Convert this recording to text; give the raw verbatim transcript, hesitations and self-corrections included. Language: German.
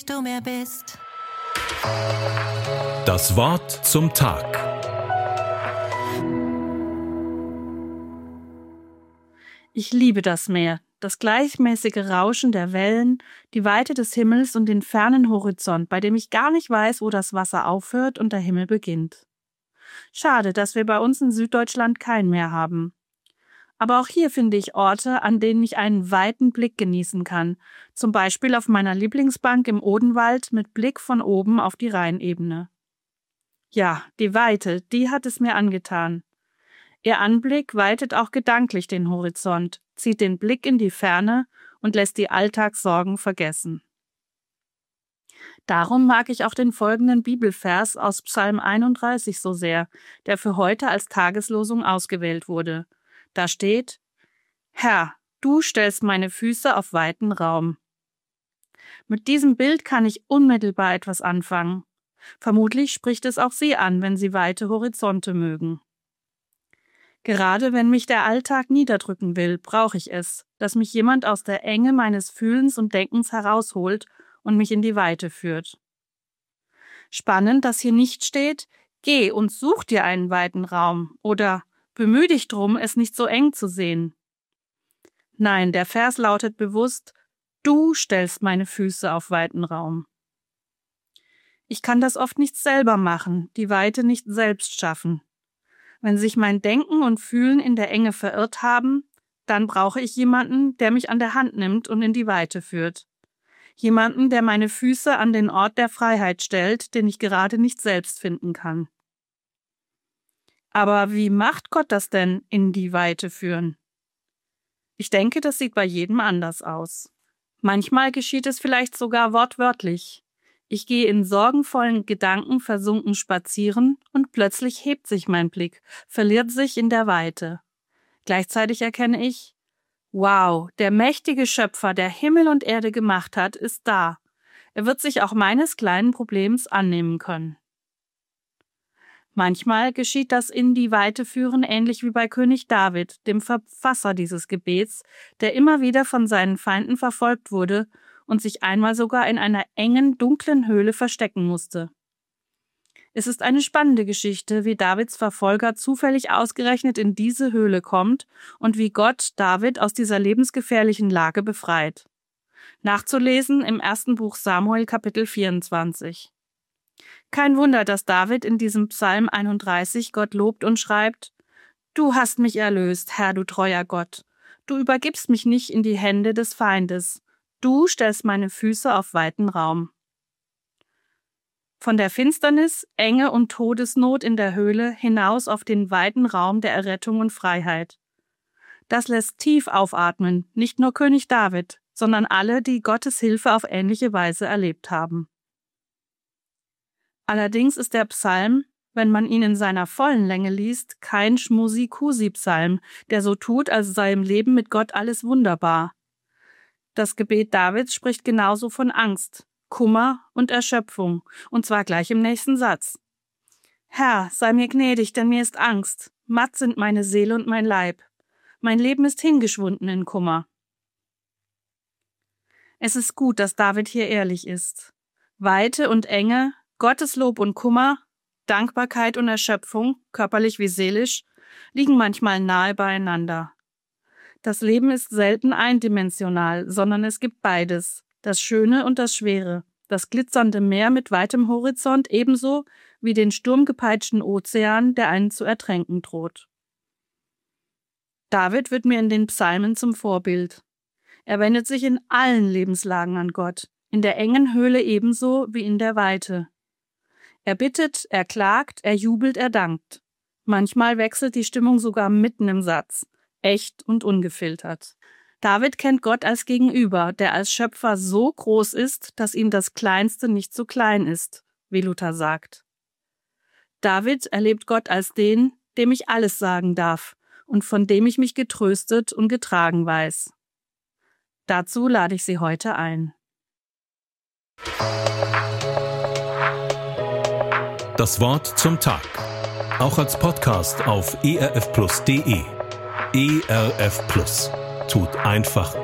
nicht du mehr bist. Das Wort zum Tag. Ich liebe das Meer, das gleichmäßige Rauschen der Wellen, die Weite des Himmels und den fernen Horizont, bei dem ich gar nicht weiß, wo das Wasser aufhört und der Himmel beginnt. Schade, dass wir bei uns in Süddeutschland kein Meer haben. Aber auch hier finde ich Orte, an denen ich einen weiten Blick genießen kann, zum Beispiel auf meiner Lieblingsbank im Odenwald mit Blick von oben auf die Rheinebene. Ja, die Weite, die hat es mir angetan. Ihr Anblick weitet auch gedanklich den Horizont, zieht den Blick in die Ferne und lässt die Alltagssorgen vergessen. Darum mag ich auch den folgenden Bibelvers aus Psalm einunddreißig so sehr, der für heute als Tageslosung ausgewählt wurde. Da steht: Herr, du stellst meine Füße auf weiten Raum. Mit diesem Bild kann ich unmittelbar etwas anfangen. Vermutlich spricht es auch Sie an, wenn Sie weite Horizonte mögen. Gerade wenn mich der Alltag niederdrücken will, brauche ich es, dass mich jemand aus der Enge meines Fühlens und Denkens herausholt und mich in die Weite führt. Spannend, dass hier nicht steht: Geh und such dir einen weiten Raum oder bemühe dich drum, es nicht so eng zu sehen. Nein, der Vers lautet bewusst: Du stellst meine Füße auf weiten Raum. Ich kann das oft nicht selber machen, die Weite nicht selbst schaffen. Wenn sich mein Denken und Fühlen in der Enge verirrt haben, dann brauche ich jemanden, der mich an der Hand nimmt und in die Weite führt. Jemanden, der meine Füße an den Ort der Freiheit stellt, den ich gerade nicht selbst finden kann. Aber wie macht Gott das denn, in die Weite führen? Ich denke, das sieht bei jedem anders aus. Manchmal geschieht es vielleicht sogar wortwörtlich. Ich gehe in sorgenvollen Gedanken versunken spazieren und plötzlich hebt sich mein Blick, verliert sich in der Weite. Gleichzeitig erkenne ich: Wow, der mächtige Schöpfer, der Himmel und Erde gemacht hat, ist da. Er wird sich auch meines kleinen Problems annehmen können. Manchmal geschieht das in die Weite führen ähnlich wie bei König David, dem Verfasser dieses Gebets, der immer wieder von seinen Feinden verfolgt wurde und sich einmal sogar in einer engen, dunklen Höhle verstecken musste. Es ist eine spannende Geschichte, wie Davids Verfolger zufällig ausgerechnet in diese Höhle kommt und wie Gott David aus dieser lebensgefährlichen Lage befreit. Nachzulesen im ersten Buch Samuel, Kapitel vierundzwanzig. Kein Wunder, dass David in diesem Psalm einunddreißig Gott lobt und schreibt: Du hast mich erlöst, Herr, du treuer Gott. Du übergibst mich nicht in die Hände des Feindes. Du stellst meine Füße auf weiten Raum. Von der Finsternis, Enge und Todesnot in der Höhle hinaus auf den weiten Raum der Errettung und Freiheit. Das lässt tief aufatmen, nicht nur König David, sondern alle, die Gottes Hilfe auf ähnliche Weise erlebt haben. Allerdings ist der Psalm, wenn man ihn in seiner vollen Länge liest, kein Schmusi-Kusi-Psalm, der so tut, als sei im Leben mit Gott alles wunderbar. Das Gebet Davids spricht genauso von Angst, Kummer und Erschöpfung, und zwar gleich im nächsten Satz. Herr, sei mir gnädig, denn mir ist Angst. Matt sind meine Seele und mein Leib. Mein Leben ist hingeschwunden in Kummer. Es ist gut, dass David hier ehrlich ist. Weite und Enge, Gotteslob und Kummer, Dankbarkeit und Erschöpfung, körperlich wie seelisch, liegen manchmal nahe beieinander. Das Leben ist selten eindimensional, sondern es gibt beides, das Schöne und das Schwere, das glitzernde Meer mit weitem Horizont ebenso wie den sturmgepeitschten Ozean, der einen zu ertränken droht. David wird mir in den Psalmen zum Vorbild. Er wendet sich in allen Lebenslagen an Gott, in der engen Höhle ebenso wie in der Weite. Er bittet, er klagt, er jubelt, er dankt. Manchmal wechselt die Stimmung sogar mitten im Satz, echt und ungefiltert. David kennt Gott als Gegenüber, der als Schöpfer so groß ist, dass ihm das Kleinste nicht zu klein ist, wie Luther sagt. David erlebt Gott als den, dem ich alles sagen darf und von dem ich mich getröstet und getragen weiß. Dazu lade ich Sie heute ein. Das Wort zum Tag. Auch als Podcast auf e r f plus punkt d e. E R F Plus. Tut einfach